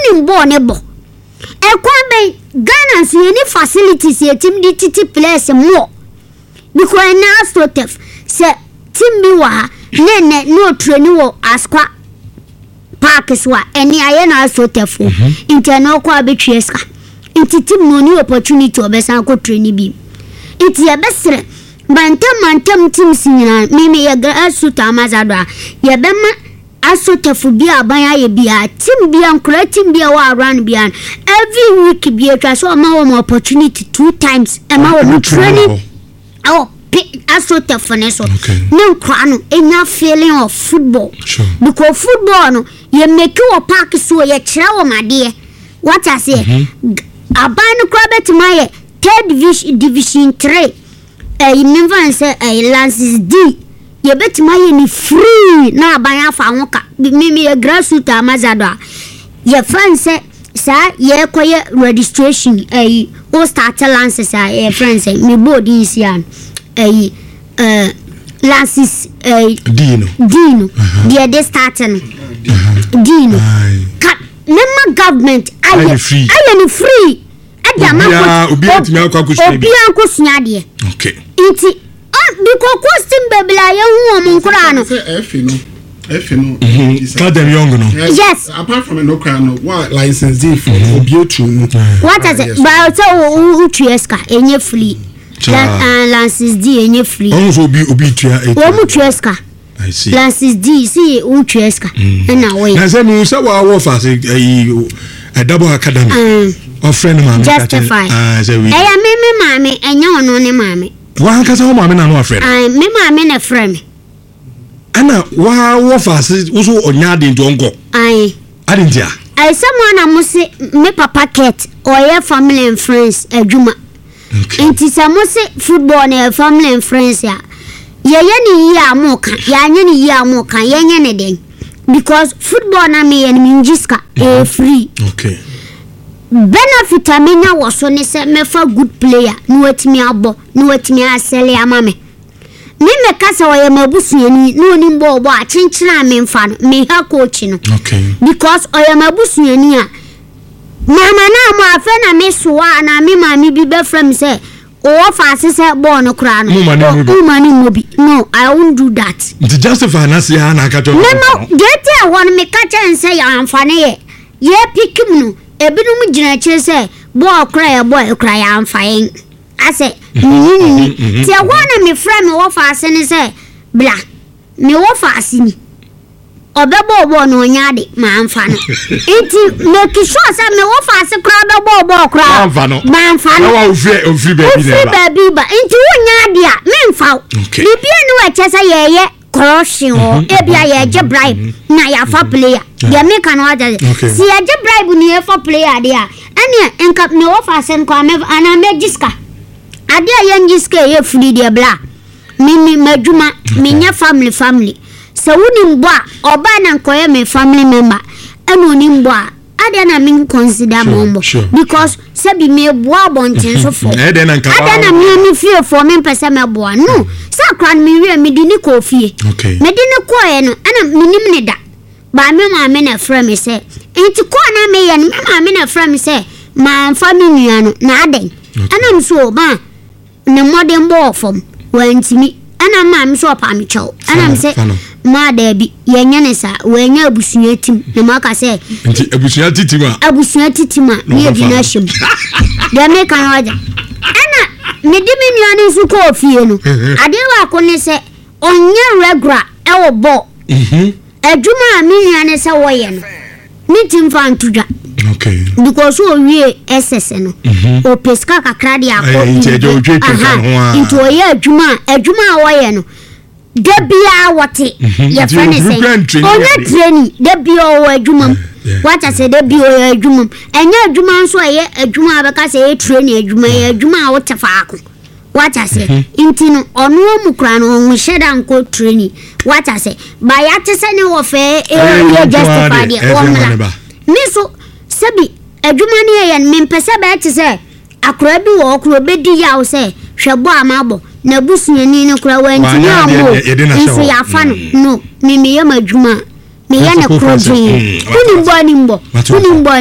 woni mbo ne bo e kwa ben Ghana so any facilities ye team di titi players more because na Astrotef se team bi wa ne no training wo Askwa Park swa eni aye na Astrotef internal kwa betweska inti team no ni opportunity obesan ko training bi iti ye besre bantam team sinyina mimi ye Asuta Amazado ye bema Asotefu bia abanya ye bia team bia nkura team bia wa around bia every week bia twa so ma wo opportunity 2 times e ma wo training Asotefu ne so ne nkura no enya feeling of football because football no ye make wo park so ye kire wo made what I say aban kura betima ye 3rd division 3 remember say Lances D ye betima ye ni free na abanya fa hoka mimi ye grassroots Amazado ye friend say sa ye koye registration o start Lances ye friend say me board is yan Lances Dino they starting Dino member government aye free adama obi atimi akwa kusua de okay iti because question babla ye hu mo nkura no F no Kadem young no yes apart from no crown no what license D for obiotu what is it but so utueska enye free Lances D enye free onzo obi tua o mutueska I see Lances D see utueska na we na se mu se wa wo fa se a double academy of friend man justify say we me mama enye ono ne mama wa kasa ho mama na no friend me mama na friend ana wa wo fa se uso onya de ntonko adintia someone amuse me papa ket or family and friends adwuma enti samuse football na family and friends ya ye ni ya amoka ya anye ni ya amoka yenye ne den because football na me en minjiska free okay benefit amenya wo so ne se me fa good player no watimi abo no watimi asele amame me kasa wo ye mabusuani no ni mbo a chinchina me mfa no me ha coach no okay because o ye mabusuani a mama na mo afa na me soa na me mami bi be from say o fa asese ball no kra no mani mobi no I won't do that to justify na say na ka to no get e won me ka chen say ya amfane ye pikim no ebinum gina kire say ball kra ya ball kra ya amfayen ase ti agwana me friend me wo fa ase ni say bla me wo fa ase ni obebo no nyade ma amfa no enti make sure say me wo fa ase kra bebo kra ma amfa no wa ofri baby ba enti wo nyade a me mfa bibia ni wa che say yeye corruption o ebia ye je bribe na ya fa player ye me kan wa je si ye je bribe ni ye fa player de a ene enka me wo fa ase nko ana me jiska ade yanjiska ye free de bla mimi maduma menya family so woni mbo a oba na nkoye me family member eno ni mbo a ade na me consider mombo because sabi me boa bonten so for ade na me fie for me pese me boa no sa kran me wie me di ni ko fie me di ni ko ye no ana minim ne da ba me ma me na frame me say enti ko na me ye no me ma me na frame me say ma family nua no na aden ana mso ba ne modern ball from wantimi ana ma me so pa me chow ana me say ma da bi yenya ne sa wenya abusunya tim ne ma ka say nti abusunya titima ne bi na shim da me kan waja ana me di me nua ne su ko fie no ade wa ko ne say onye regular e wo ball adwuma me nua ne say wo ye no ni tim fa ntuja okay because we SS no o peska kakra dia ko into ye adwuma wo ye no de bia wote ye friend say onye training de bia o adwuma what I say de bia o adwuma enye adwuma nso ye adwuma abeka say ye training adwuma ye adwuma wo tefa ako what I say intino onu mu kra no mu sheda nko training what I say ba ya te say ne wo fe ye justify dia wo mla miso sabi adwuma ne ye me mpese ba te say akora bi wo okoro bedi ya wo say hwebo amabo na busuani ne kura wanti ya mo nso ya fa no me ye madwuma me ye ne kro dwen kuni mbo